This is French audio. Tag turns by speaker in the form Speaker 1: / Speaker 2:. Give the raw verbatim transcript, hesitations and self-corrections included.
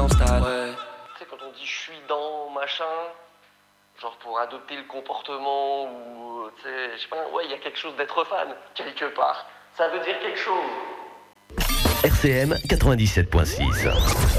Speaker 1: ton style. Ouais.
Speaker 2: Tu sais, quand on dit je suis dans machin, genre pour adopter le comportement ou tu sais, je sais pas, ouais, il y a quelque chose d'être fan quelque part. Ça veut dire quelque chose.
Speaker 3: R C M quatre-vingt-dix-sept point six.